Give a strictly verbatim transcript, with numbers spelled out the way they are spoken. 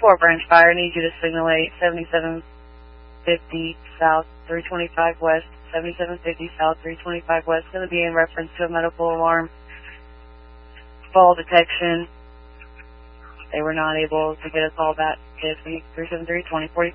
four branch fire, I need you to signal eight, seventy-seven fifty south, three twenty-five west, seventy-seven fifty south, three twenty-five west. Going to be in reference to a medical alarm. Fall detection. They were not able to get a call back. K S B three seven three, twenty forty.